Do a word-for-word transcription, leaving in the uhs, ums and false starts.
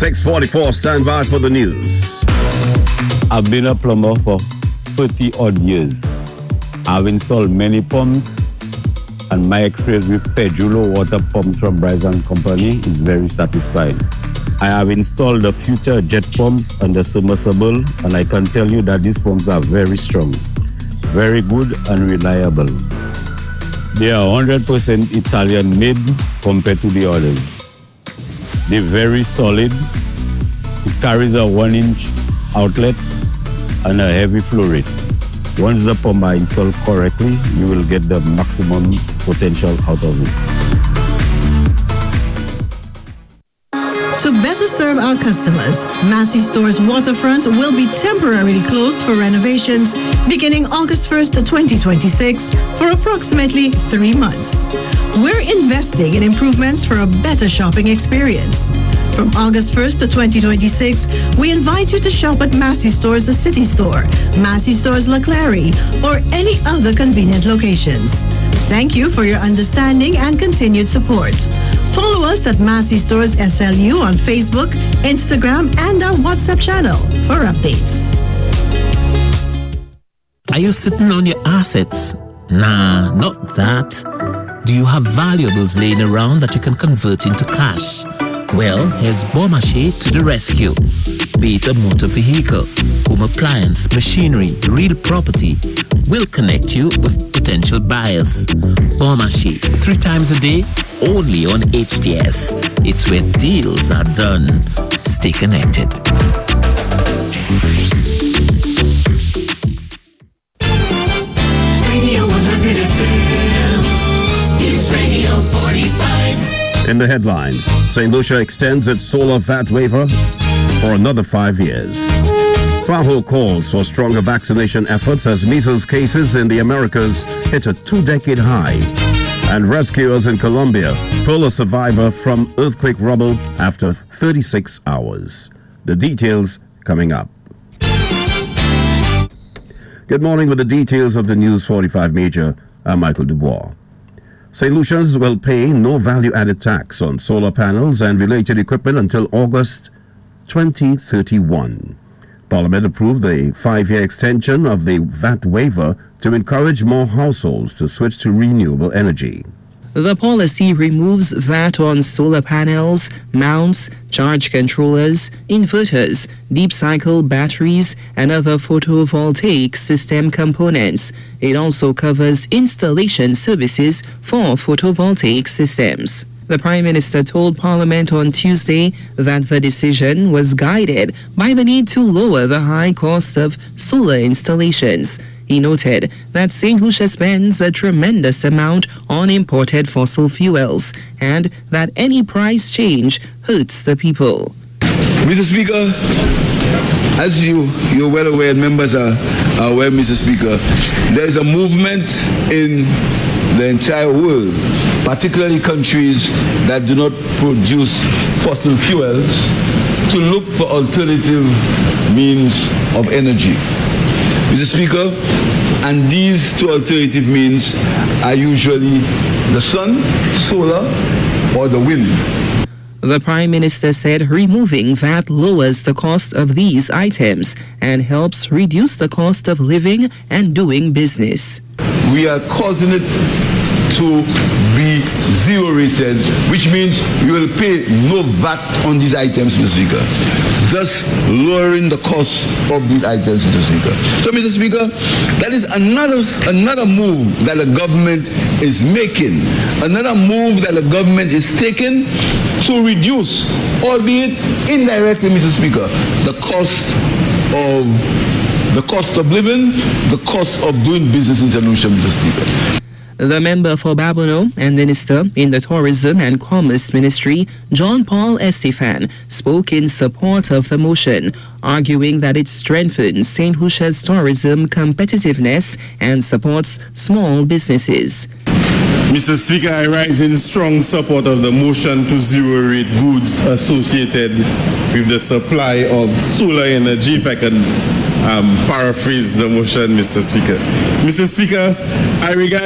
six forty-four, stand by for the news. I've been a plumber for thirty odd years. I've installed many pumps, and my experience with Pedrulo water pumps from Bryce and Company is very satisfying. I have installed the future jet pumps and the submersible, and I can tell you that these pumps are very strong, very good and reliable. They are one hundred percent Italian made compared to the others. They're very solid. It carries a one inch outlet and a heavy flow rate. Once the pump are installed correctly, you will get the maximum potential out of it. To better serve our customers, Massey Stores Waterfront will be temporarily closed for renovations beginning August first, twenty twenty-six for approximately three months. We're investing in improvements for a better shopping experience. From August first to twenty twenty-six, we invite you to shop at Massey Stores The City Store, Massey Stores La Clary, or any other convenient locations. Thank you for your understanding and continued support. Follow us at Massey Stores S L U on Facebook, Instagram, and our WhatsApp channel for updates. Are you sitting on your assets? Nah, not that. Do you have valuables laying around that you can convert into cash? Well, here's Beaumarchais to the rescue. Be it a motor vehicle, home appliance, machinery, real property, we'll connect you with potential buyers. Beaumarchais, three times a day, only on H D S. It's where deals are done. Stay connected. Radio one hundred F M is Radio forty-five. In the headlines, Saint Lucia extends its solar V A T waiver for another five years. Praho calls for stronger vaccination efforts as measles cases in the Americas hit a two-decade high. And rescuers in Colombia pull a survivor from earthquake rubble after thirty-six hours. The details coming up. Good morning with the details of the News forty-five Major. I'm Michael Dubois. Saint Lucians will pay no value-added tax on solar panels and related equipment until August twenty thirty-one. Parliament approved a five-year extension of the V A T waiver to encourage more households to switch to renewable energy. The policy removes V A T on solar panels, mounts, charge controllers, inverters, deep cycle batteries, and other photovoltaic system components. It also covers installation services for photovoltaic systems. The Prime Minister told Parliament on Tuesday that the decision was guided by the need to lower the high cost of solar installations. He noted that Saint Lucia spends a tremendous amount on imported fossil fuels and that any price change hurts the people. Mister Speaker, as you, you're well aware, and members are, are aware, Mister Speaker, there is a movement in the entire world, particularly countries that do not produce fossil fuels, to look for alternative means of energy. Mister Speaker, and these two alternative means are usually the sun, solar, or the wind. The Prime Minister said removing V A T lowers the cost of these items and helps reduce the cost of living and doing business. We are causing it to be zero rated, which means you will pay no V A T on these items, Mister Speaker, thus lowering the cost of these items, Mister Speaker. So, Mister Speaker, that is another another move that the government is making, another move that the government is taking to reduce, albeit indirectly, Mister Speaker, the cost of the cost of living, the cost of doing business in Saint Lucia, Mister Speaker. The member for Babono and Minister in the Tourism and Commerce Ministry, John Paul Estefan, spoke in support of the motion, arguing that it strengthens Saint Lucia's tourism competitiveness and supports small businesses. Mister Speaker, I rise in strong support of the motion to zero-rate goods associated with the supply of solar energy, if I can um, paraphrase the motion, Mister Speaker. Mister Speaker, I regard